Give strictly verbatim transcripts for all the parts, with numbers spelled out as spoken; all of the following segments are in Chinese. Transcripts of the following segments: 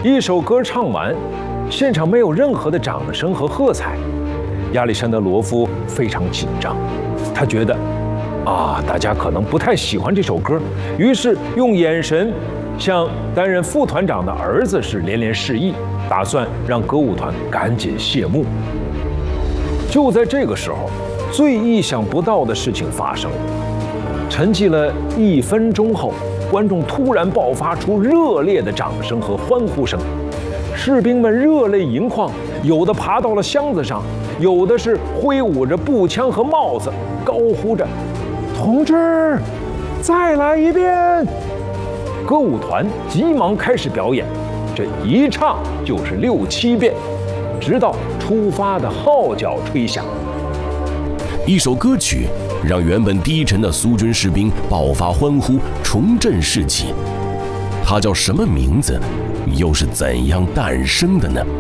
一首歌唱完，现场没有任何的掌声和喝彩。亚历山德罗夫非常紧张，他觉得啊，大家可能不太喜欢这首歌，于是用眼神向担任副团长的儿子是连连示意，打算让歌舞团赶紧谢幕。就在这个时候，最意想不到的事情发生了。沉寂了一分钟后，观众突然爆发出热烈的掌声和欢呼声，士兵们热泪盈眶，有的爬到了箱子上，有的是挥舞着步枪和帽子，高呼着“同志，再来一遍！”歌舞团急忙开始表演，这一唱就是六七遍，直到出发的号角吹响。 一首歌曲让原本低沉的苏军士兵爆发欢呼，重振士气。它叫什么名字？又是怎样诞生的呢？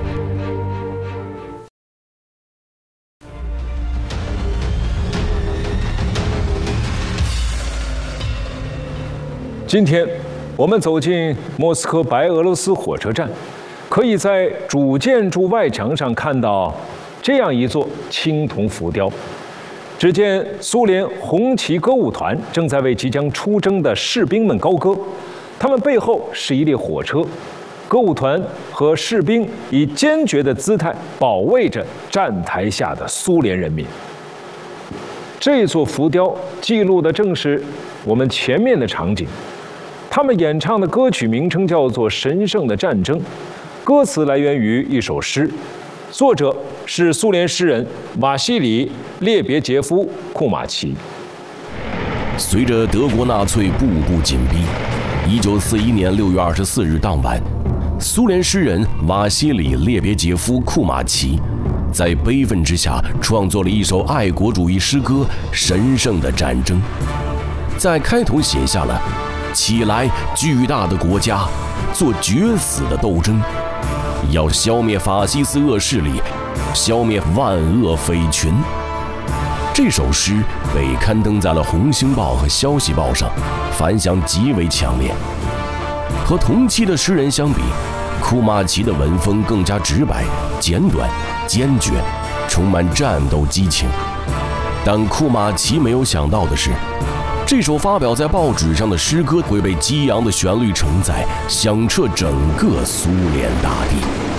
今天我们走进莫斯科白俄罗斯火车站，可以在主建筑外墙上看到这样一座青铜浮雕。只见苏联红旗歌舞团正在为即将出征的士兵们高歌，他们背后是一列火车，歌舞团和士兵以坚决的姿态保卫着站台下的苏联人民。这座浮雕记录的正是我们前面的场景。他们演唱的歌曲名称叫做《神圣的战争》，歌词来源于一首诗，作者是苏联诗人瓦西里·列别杰夫·库马奇。 随着德国纳粹步步紧逼，一九四一年六月二十四日当晚，苏联诗人瓦西里·列别杰夫·库马奇在悲愤之下创作了一首爱国主义诗歌《神圣的战争》，在开头写下了起来，巨大的国家，做决死的斗争，要消灭法西斯恶势力，消灭万恶匪群。这首诗被刊登在了《红星报》和《消息报》上，反响极为强烈。和同期的诗人相比，库马奇的文风更加直白、简短、坚决，充满战斗激情。但库马奇没有想到的是，这首发表在报纸上的诗歌会被激昂的旋律承载，响彻整个苏联大地。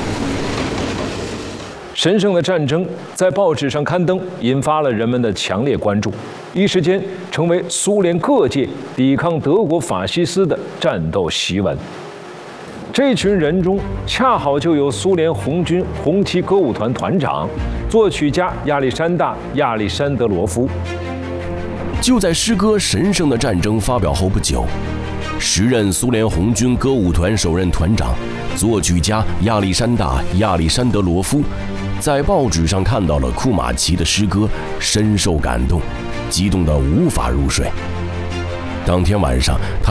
神圣的战争在报纸上刊登，引发了人们的强烈关注，一时间成为苏联各界抵抗德国法西斯的战斗檄文。这群人中恰好就有苏联红军红旗歌舞团团长、作曲家亚历山大·亚历山德罗夫。 就在诗歌《神圣的战争》发表后不久，时任苏联红军歌舞团首任团长、作曲家亚历山大·亚历山德罗夫在报纸上看到了库马奇的诗歌，深受感动，激动得无法入睡。当天晚上，他